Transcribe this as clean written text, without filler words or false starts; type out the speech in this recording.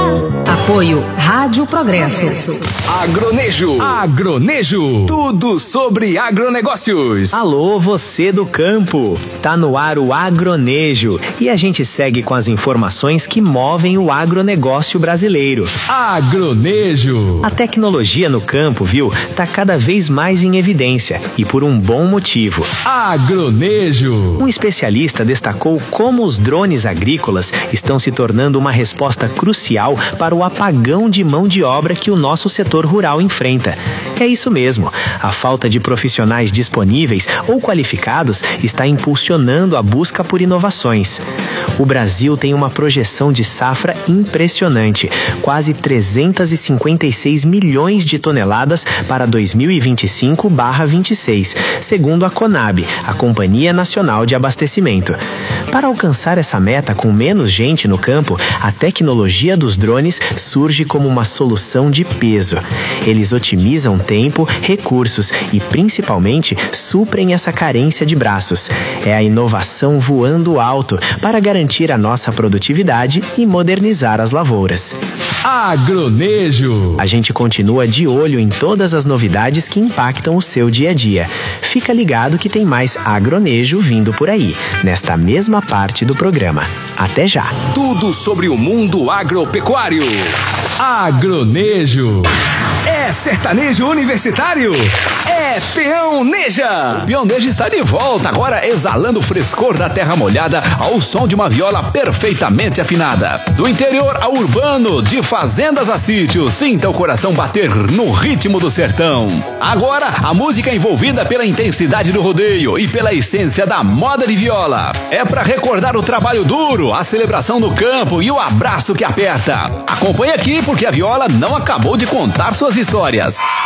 Apoio Rádio Progresso. Agronejo. Agronejo. Tudo sobre agronegócios. Alô, você do campo. Tá no ar o Agronejo e a gente segue com as informações que movem o agronegócio brasileiro. Agronejo. A tecnologia no campo, viu, tá cada vez mais em evidência e por um bom motivo. Agronejo. Um especialista destacou como os drones agrícolas estão se tornando uma resposta crucial para o apagão de mão de obra que o nosso setor rural enfrenta. É isso mesmo, a falta de profissionais disponíveis ou qualificados está impulsionando a busca por inovações. O Brasil tem uma projeção de safra impressionante, quase 356 milhões de toneladas para 2025/26, segundo a Conab, a Companhia Nacional de Abastecimento. Para alcançar essa meta com menos gente no campo, a tecnologia dos drones surge como uma solução de peso. Eles otimizam tempo, recursos e, principalmente, suprem essa carência de braços. É a inovação voando alto para garantir a nossa produtividade e modernizar as lavouras. Agronejo. A gente continua de olho em todas as novidades que impactam o seu dia a dia. Fica ligado que tem mais Agronejo vindo por aí, nesta mesma parte do programa. Até já! Tudo sobre o mundo agropecuário. Agronejo. É sertanejo universitário? É Peão Neja! O Peão Neja está de volta, agora exalando o frescor da terra molhada ao som de uma viola perfeitamente afinada. Do interior ao urbano, de fazendas a sítios, sinta o coração bater no ritmo do sertão. Agora, a música envolvida pela intensidade do rodeio e pela essência da moda de viola. É para recordar o trabalho duro, a celebração no campo e o abraço que aperta. Acompanhe aqui porque a viola não acabou de contar suas histórias.